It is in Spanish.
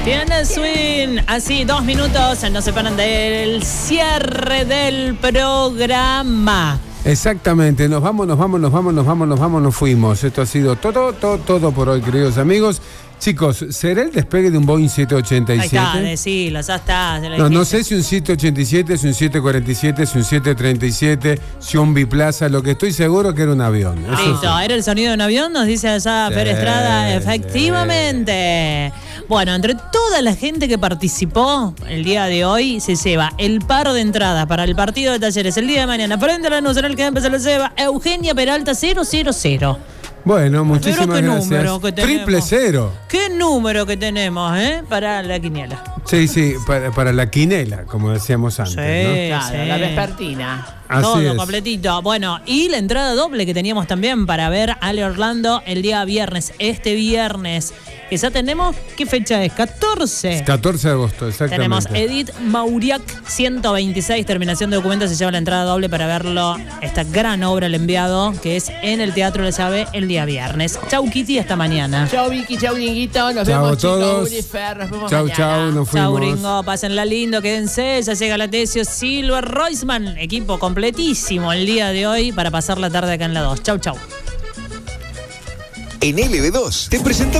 Tiene swing. Así, 2 minutos. No se paran del cierre del programa. Exactamente, nos fuimos. Esto ha sido todo por hoy, queridos amigos. Chicos, ¿será el despegue de un Boeing 787? Ahí está, decilo, ya está. No sé si un 787, si un 747, si un 737, si un biplaza, lo que estoy seguro que era un avión. Listo, sí. ¿Era el sonido de un avión? Nos dice allá Fer Estrada, efectivamente. Bueno, entre toda la gente que participó el día de hoy, se lleva el par de entradas para el partido de Talleres el día de mañana. Frente a Lanús, en el que empezó se lleva Eugenia Peralta 000. Bueno, muchísimas gracias. Número que tenemos. 000. ¿Qué número que tenemos, para la quiniela? Sí, para la quinela, como decíamos antes, sí, ¿no? Claro, sí. La vespertina. Así todo es. completito. Bueno, y la entrada doble que teníamos también para ver a Ale Orlando el día viernes. Este viernes, que ya tenemos, ¿qué fecha es? 14. 14 de agosto, exactamente. Tenemos Edith Mauriac, 126, terminación de documentos, se lleva la entrada doble para verlo, esta gran obra, El Enviado, que es en el Teatro La Llave el día viernes. Chau, Kitty, hasta mañana. Chau, Vicky, chau, Dieguito. Nos chau vemos, a todos. chicos. Nos vemos chau, mañana. chau, nos fuimos. Chau, gringo, pásenla lindo, quédense. Ya llega la Tesio Silver Roisman, equipo completísimo el día de hoy para pasar la tarde acá en la 2. Chau. En LB2 te presentamos